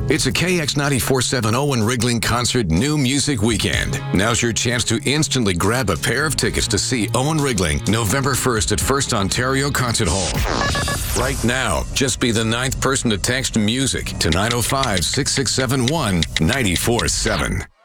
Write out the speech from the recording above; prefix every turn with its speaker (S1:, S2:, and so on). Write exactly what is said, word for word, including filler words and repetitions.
S1: It's a K X ninety-four point seven Owen Rigling Concert New Music Weekend. Now's your chance to instantly grab a pair of tickets to see Owen Rigling November first at First Ontario Concert Hall. Right now, just be the ninth person to text music to nine oh five, six six seven one, nine four seven.